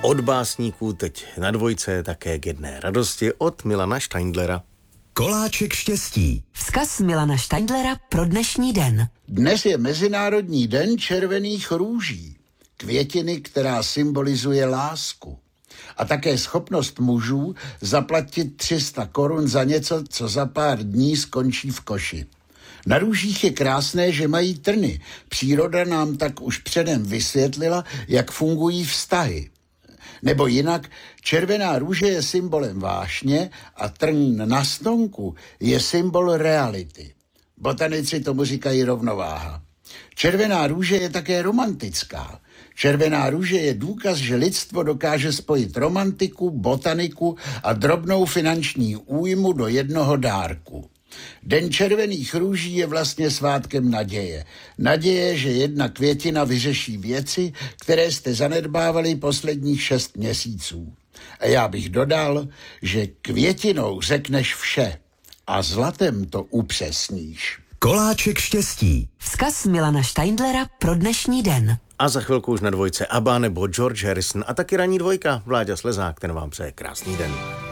Od básníků teď na dvojce také k jedné radosti od Milana Steindlera. Koláček štěstí. Vzkaz Milana Steindlera pro dnešní den. Dnes je Mezinárodní den červených růží, květiny, která symbolizuje lásku. A také schopnost mužů zaplatit 300 korun za něco, co za pár dní skončí v koši. Na růžích je krásné, že mají trny. Příroda nám tak už předem vysvětlila, jak fungují vztahy. Nebo jinak, červená růže je symbolem vášně a trn na stonku je symbol reality. Botanici tomu říkají rovnováha. Červená růže je také romantická. Červená růže je důkaz, že lidstvo dokáže spojit romantiku, botaniku a drobnou finanční újmu do jednoho dárku. Den červených růží je vlastně svátkem naděje. Naděje, že jedna květina vyřeší věci, které jste zanedbávali posledních 6 měsíců. A já bych dodal, že květinou řekneš vše a zlatem to upřesníš. Koláček štěstí. Vzkaz Milana Steindlera pro dnešní den. A za chvilku už na dvojce ABBA nebo George Harrison a taky ranní dvojka Vláďa Slezák, ten vám přeje krásný den.